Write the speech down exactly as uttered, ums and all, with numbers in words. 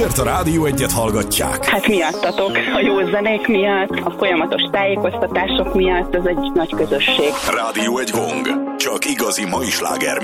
Miért a Rádió Egyet hallgatják? Hát miattatok, a jó zenék miatt, a folyamatos tájékoztatások miatt, ez egy nagy közösség. Rádió Egy Gong. Csak igazi mai sláger